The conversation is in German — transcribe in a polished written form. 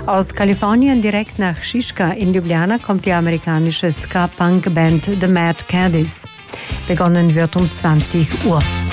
Aus Kalifornien direkt nach Šiška in Ljubljana kommt die amerikanische Ska-Punk-Band The Mad Caddies. Begonnen wird um 20 Uhr.